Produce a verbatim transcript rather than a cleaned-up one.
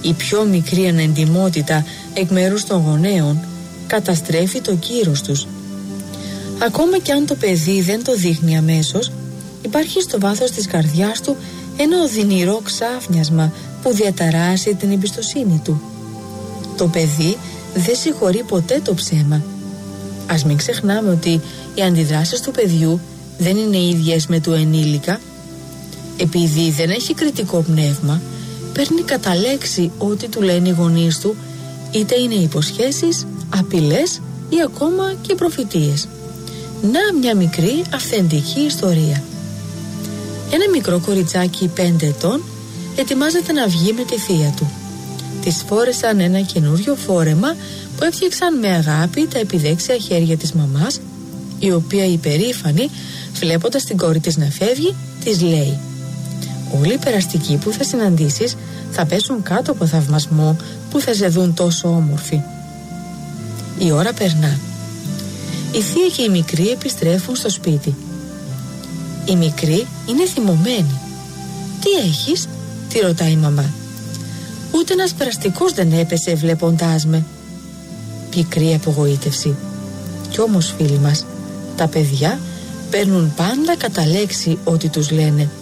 Η πιο μικρή ανεντιμότητα εκ μέρους των γονέων καταστρέφει το κύρος τους. Ακόμα κι αν το παιδί δεν το δείχνει αμέσως, υπάρχει στο βάθος της καρδιάς του ένα οδυνηρό ξάφνιασμα που διαταράσσει την εμπιστοσύνη του. Το παιδί δεν συγχωρεί ποτέ το ψέμα. Ας μην ξεχνάμε ότι οι αντιδράσεις του παιδιού δεν είναι ίδιες με του ενήλικα. Επειδή δεν έχει κριτικό πνεύμα, παίρνει κατά λέξη ό,τι του λένε οι γονείς του, είτε είναι υποσχέσεις, απειλές ή ακόμα και προφητείες. Να μια μικρή αυθεντική ιστορία. Ένα μικρό κοριτσάκι πέντε ετών ετοιμάζεται να βγει με τη θεία του. Της φόρεσαν ένα καινούριο φόρεμα που έφτιαξαν με αγάπη τα επιδέξια χέρια της μαμάς, η οποία υπερήφανη, βλέποντας την κόρη της να φεύγει, της λέει: «Όλοι οι περαστικοί που θα συναντήσεις θα πέσουν κάτω από θαυμασμό που θα σε δουν τόσο όμορφη». Η ώρα περνά. Η θεία και η μικρή επιστρέφουν στο σπίτι. Η μικρή είναι θυμωμένη. «Τι έχεις?» τη ρωτάει η μαμά. «Ούτε ένας περαστικός δεν έπεσε βλέποντάς με». Πικρή απογοήτευση. Κι όμως, φίλοι μας, τα παιδιά παίρνουν πάντα κατά λέξη ό,τι τους λένε.